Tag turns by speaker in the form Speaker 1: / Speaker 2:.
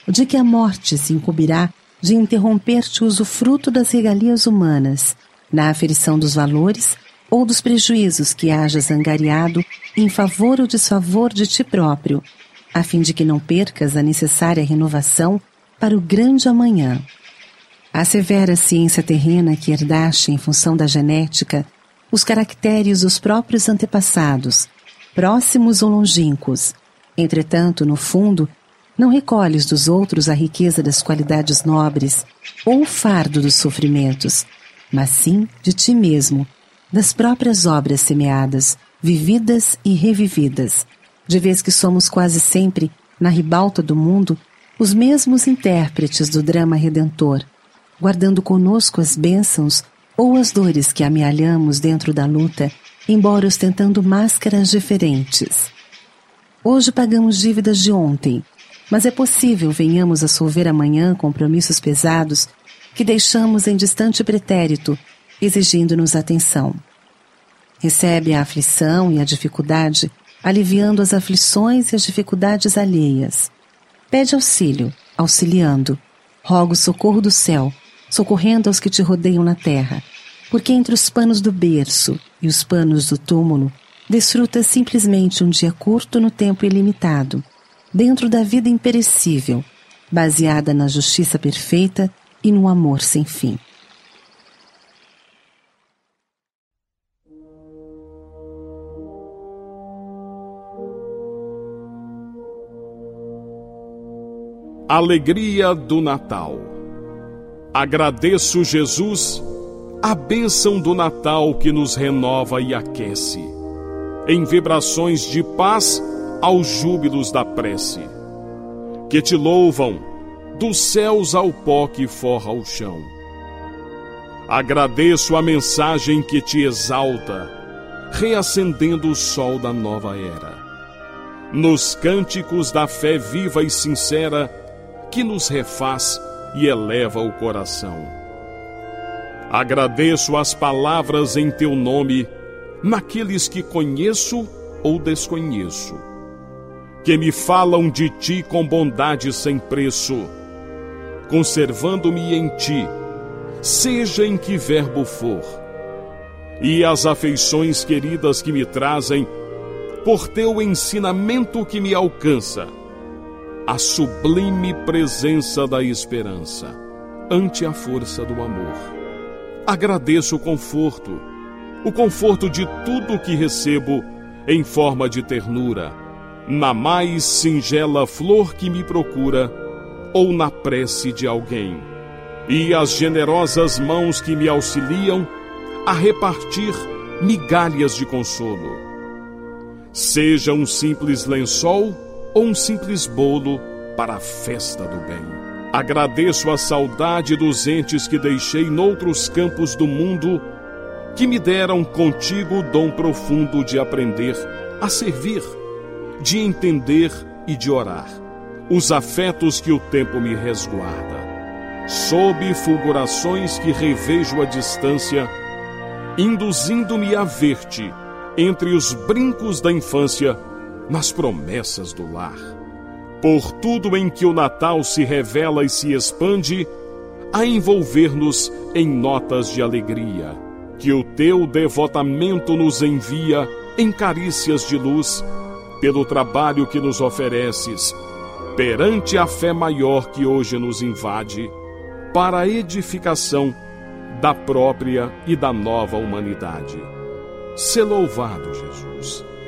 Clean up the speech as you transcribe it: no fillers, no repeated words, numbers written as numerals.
Speaker 1: de que a morte se incumbirá de interromper-te o usufruto das regalias humanas, na aferição dos valores ou dos prejuízos que hajas angariado em favor ou desfavor de ti próprio, a fim de que não percas a necessária renovação para o grande amanhã. A severa ciência terrena que herdaste em função da genética, os caracteres dos próprios antepassados, próximos ou longínquos, entretanto, no fundo, não recolhes dos outros a riqueza das qualidades nobres ou o fardo dos sofrimentos, mas sim de ti mesmo, das próprias obras semeadas, vividas e revividas, de vez que somos quase sempre, na ribalta do mundo, os mesmos intérpretes do drama redentor, guardando conosco as bênçãos ou as dores que amealhamos dentro da luta, embora ostentando máscaras diferentes. Hoje pagamos dívidas de ontem, mas é possível venhamos a solver amanhã compromissos pesados que deixamos em distante pretérito, exigindo-nos atenção. Recebe a aflição e a dificuldade, aliviando as aflições e as dificuldades alheias. Pede auxílio, auxiliando. Roga o socorro do céu, socorrendo aos que te rodeiam na terra, porque entre os panos do berço e os panos do túmulo, desfrutas simplesmente um dia curto no tempo ilimitado, dentro da vida imperecível, baseada na justiça perfeita e no amor sem fim.
Speaker 2: Alegria do Natal. Agradeço, Jesus, a bênção do Natal que nos renova e aquece, em vibrações de paz aos júbilos da prece, que te louvam dos céus ao pó que forra o chão. Agradeço a mensagem que te exalta, reacendendo o sol da nova era, nos cânticos da fé viva e sincera que nos refaz e eleva o coração. Agradeço as palavras em teu nome, naqueles que conheço ou desconheço, que me falam de ti com bondade sem preço, conservando-me em ti, seja em que verbo for, e as afeições queridas que me trazem, por teu ensinamento que me alcança, a sublime presença da esperança, ante a força do amor. Agradeço o conforto de tudo que recebo em forma de ternura, na mais singela flor que me procura, ou na prece de alguém, e as generosas mãos que me auxiliam a repartir migalhas de consolo. Seja um simples lençol ou um simples bolo para a festa do bem. Agradeço a saudade dos entes que deixei noutros campos do mundo, que me deram contigo o dom profundo de aprender a servir, de entender e de orar. Os afetos que o tempo me resguarda, sob fulgurações que revejo à distância, induzindo-me a ver-te entre os brincos da infância, nas promessas do lar. Por tudo em que o Natal se revela e se expande, a envolver-nos em notas de alegria, que o teu devotamento nos envia em carícias de luz, pelo trabalho que nos ofereces, perante a fé maior que hoje nos invade, para a edificação da própria e da nova humanidade. Sê louvado, Jesus.